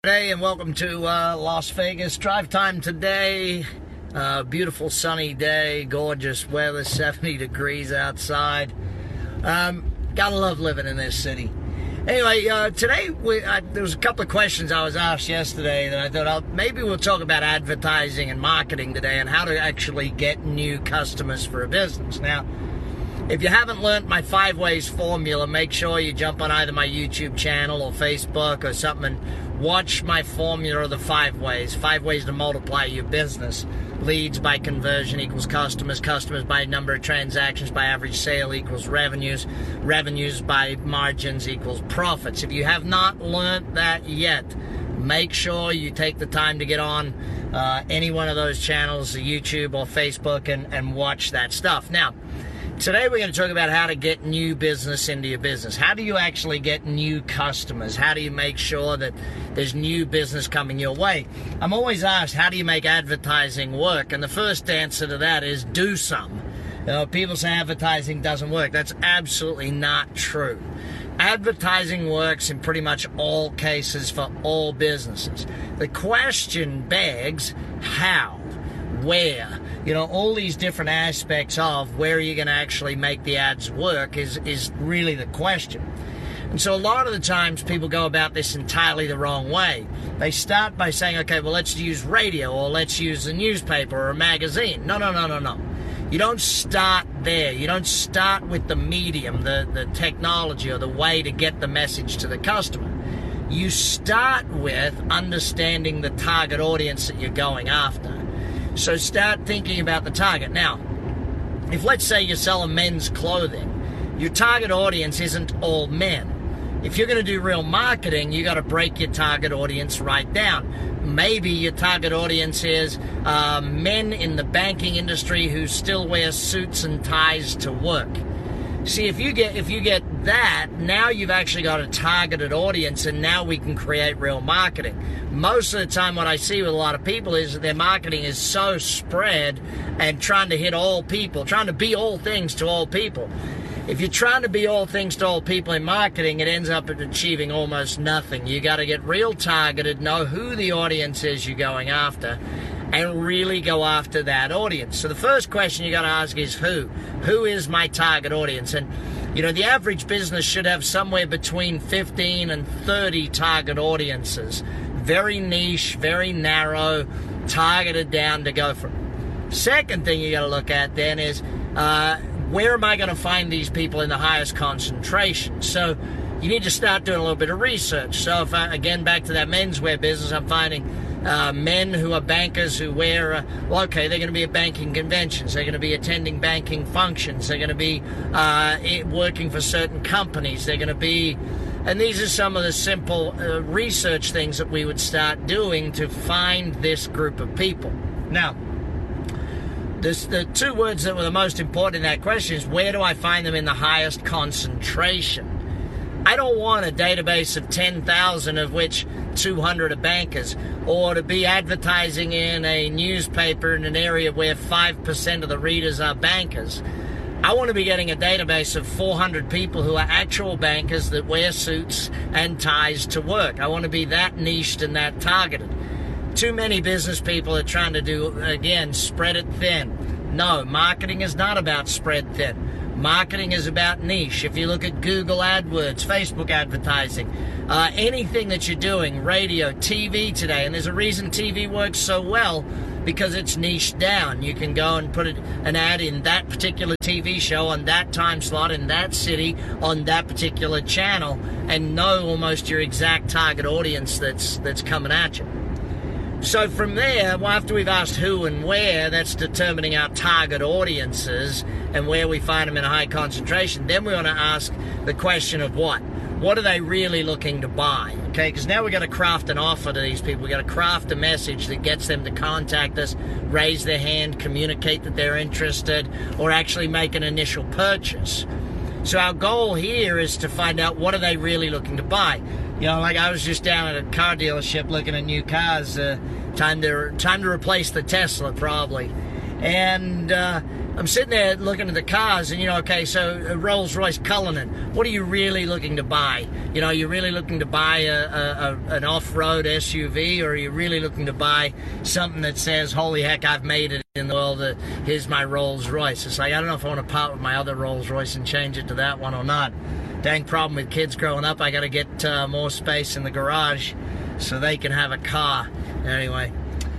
Hey, and welcome to Las Vegas. Drive time today. Beautiful sunny day, gorgeous weather, 70 degrees outside. Gotta love living in this city. Anyway, today there was a couple of questions I was asked yesterday that I thought maybe we'll talk about advertising and marketing today and how to actually get new customers for a business. Now, if you haven't learned my 5 ways formula, make sure you jump on either my YouTube channel or Facebook or something and watch my formula of the 5 ways. 5 ways to multiply your business. Leads by conversion equals customers. Customers by number of transactions by average sale equals revenues. Revenues by margins equals profits. If you have not learned that yet, make sure you take the time to get on any one of those channels, YouTube or Facebook, and watch that stuff. Now, today we're going to talk about how to get new business into your business. How do you actually get new customers? How do you make sure that there's new business coming your way? I'm always asked, how do you make advertising work? And the first answer to that is do some. You know, people say advertising doesn't work. That's absolutely not true. Advertising works in pretty much all cases for all businesses. The question begs, how? Where? You know, all these different aspects of where are you going to actually make the ads work is really the question. And so a lot of the times people go about this entirely the wrong way. They start by saying, okay, well, let's use radio or let's use a newspaper or a magazine. No. You don't start there. You don't start with the medium, the technology or the way to get the message to the customer. You start with understanding the target audience that you're going after. So start thinking about the target. Now, if let's say you're selling men's clothing, your target audience isn't all men. If you're going to do real marketing, you got to break your target audience right down. Maybe your target audience is men in the banking industry who still wear suits and ties to work. See, if you get that, now you've actually got a targeted audience, and now we can create real marketing. Most of the time what I see with a lot of people is that their marketing is so spread and trying to hit all people, trying to be all things to all people. If you're trying to be all things to all people in marketing, it ends up achieving almost nothing. You got to get real targeted, know who the audience is you're going after, and really go after that audience. So the first question you got to ask is who? Who is my target audience? And you know, the average business should have somewhere between 15 and 30 target audiences. Very niche, very narrow, targeted down to go from. Second thing you got to look at then is where am I going to find these people in the highest concentration? So you need to start doing a little bit of research. So if again, back to that menswear business, I'm finding men who are bankers who wear, they're going to be at banking conventions. They're going to be attending banking functions. They're going to be working for certain companies. They're going to be, and these are some of the simple research things that we would start doing to find this group of people. Now, the 2 words that were the most important in that question is where do I find them in the highest concentration? I don't want a database of 10,000 of which 200 are bankers, or to be advertising in a newspaper in an area where 5% of the readers are bankers. I want to be getting a database of 400 people who are actual bankers that wear suits and ties to work. I want to be that niched and that targeted. Too many business people are trying to do, again, spread it thin. No, marketing is not about spread thin. Marketing is about niche. If you look at Google AdWords, Facebook advertising, anything that you're doing, radio, TV today, and there's a reason TV works so well, because it's niched down. You can go and put an ad in that particular TV show on that time slot in that city on that particular channel and know almost your exact target audience that's coming at you. So from there, after we've asked who and where, that's determining our target audiences and where we find them in a high concentration. Then we want to ask the question of what? What are they really looking to buy? Okay, because now we've got to craft an offer to these people. We've got to craft a message that gets them to contact us, raise their hand, communicate that they're interested, or actually make an initial purchase. So our goal here is to find out what are they really looking to buy. You know, like I was just down at a car dealership looking at new cars. Time to replace the Tesla, probably. And I'm sitting there looking at the cars, and okay, so a Rolls-Royce Cullinan, what are you really looking to buy? Are you really looking to buy an off-road SUV, or are you really looking to buy something that says, holy heck, I've made it in the world, here's my Rolls-Royce? It's like, I don't know if I want to part with my other Rolls-Royce and change it to that one or not. Dang problem with kids growing up, I got to get more space in the garage so they can have a car. Anyway,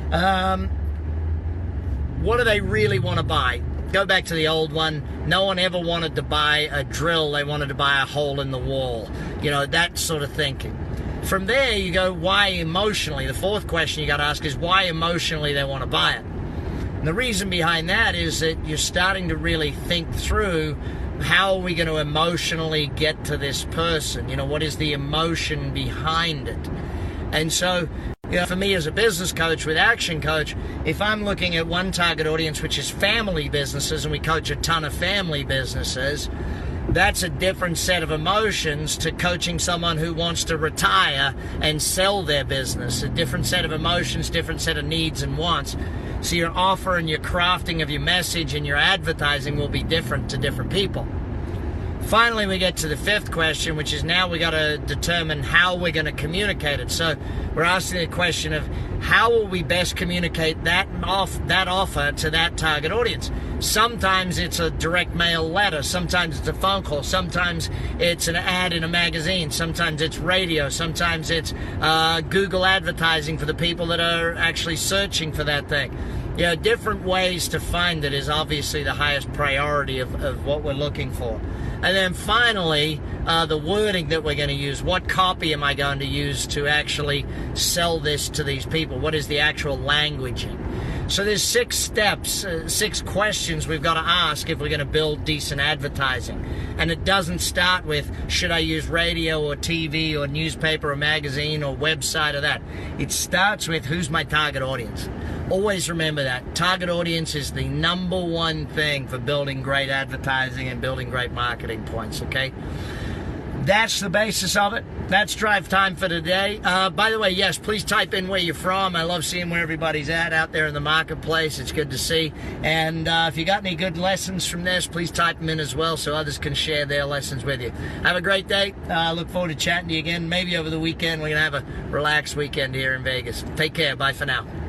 what do they really want to buy? Go back to the old one. No one ever wanted to buy a drill. They wanted to buy a hole in the wall. That sort of thinking. From there, you go, why emotionally? The fourth question you got to ask is why emotionally they want to buy it. And the reason behind that is that you're starting to really think through, how are we going to emotionally get to this person? What is the emotion behind it? And so, for me as a business coach with Action Coach, if I'm looking at one target audience, which is family businesses, and we coach a ton of family businesses, that's a different set of emotions to coaching someone who wants to retire and sell their business. A different set of emotions, different set of needs and wants. So your offer and your crafting of your message and your advertising will be different to different people. Finally, we get to the fifth question, which is now we got to determine how we're going to communicate it. So we're asking the question of how will we best communicate that offer to that target audience. Sometimes it's a direct mail letter. Sometimes it's a phone call. Sometimes it's an ad in a magazine. Sometimes it's radio. Sometimes it's Google advertising for the people that are actually searching for that thing. Different ways to find it is obviously the highest priority of what we're looking for. And then finally, the wording that we're going to use. What copy am I going to use to actually sell this to these people? What is the actual languaging? So there's 6 steps, 6 questions we've got to ask if we're going to build decent advertising. And it doesn't start with, should I use radio or TV or newspaper or magazine or website or that. It starts with, who's my target audience? Always remember that. Target audience is the number one thing for building great advertising and building great marketing points, okay? That's the basis of it. That's Drive Time for today. By the way, yes, please type in where you're from. I love seeing where everybody's at out there in the marketplace. It's good to see. And if you got any good lessons from this, please type them in as well so others can share their lessons with you. Have a great day. Look forward to chatting to you again. Maybe over the weekend. We're going to have a relaxed weekend here in Vegas. Take care. Bye for now.